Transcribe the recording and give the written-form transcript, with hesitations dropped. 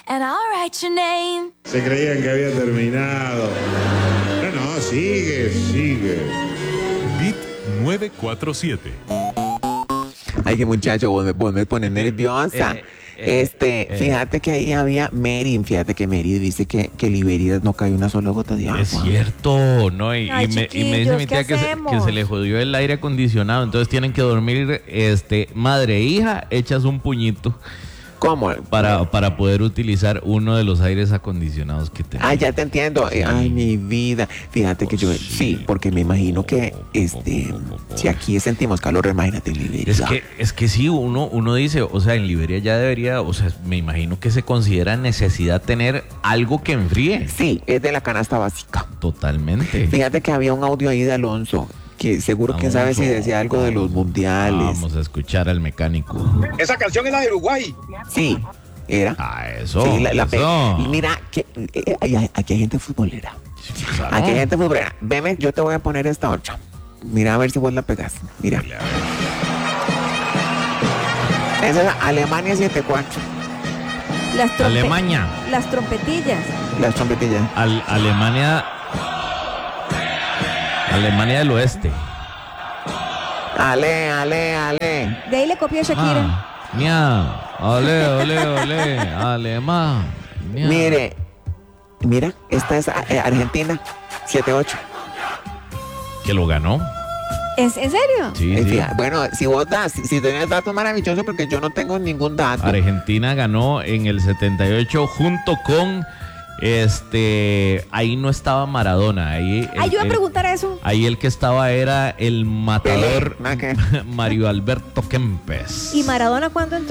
and I'll write your name. Se creían que había terminado. No, sigue. Bit 947. Ay, qué muchacho, vos me pones nerviosa. Fíjate que ahí había Mary. Fíjate que Mary dice que Liberidas no cae una sola gota de agua. Es cierto, ¿no? Y Ay, me dice mi chiquillos, tía ¿qué que hacemos? se le jodió el aire acondicionado, entonces tienen que dormir madre e hija hechas un puñito ¿Cómo? para poder utilizar uno de los aires acondicionados que tenemos. Ah, ya te entiendo. Ay, mi vida. Fíjate que yo, sí, porque me imagino que, si aquí sentimos calor, imagínate en Liberia. Es que sí, uno dice, o sea, en Liberia ya debería, o sea, me imagino que se considera necesidad tener algo que enfríe. Sí, es de la canasta básica. Totalmente. Fíjate que había un audio ahí de Alonso, que seguro que sabe si decía algo de los mundiales. Vamos a escuchar al mecánico. Esa canción es la de Uruguay. Sí, era. Ah, eso. Sí, eso. mira, que, aquí hay gente futbolera. Claro. Aquí hay gente futbolera. Veme, yo te voy a poner esta otra. Mira a ver si vos la pegas. Mira. Esa es Alemania 7-4. Alemania. Las trompetillas. Las trompetillas. Alemania del Oeste. Ale. De ahí le copió a Shakira. Ole, Alemania. Mira, esta es Argentina 7-8. Que lo ganó. ¿En serio? Sí, sí. Fíjate, bueno, si vos das, si tenés datos maravillosos, porque yo no tengo ningún dato. Argentina ganó en el 78 junto con ahí no estaba Maradona. Ahí Ay, yo iba a preguntar eso. Ahí el que estaba era el matador Pelé, ¿no? ¿Qué? Mario Alberto Kempes. ¿Y Maradona cuándo entró?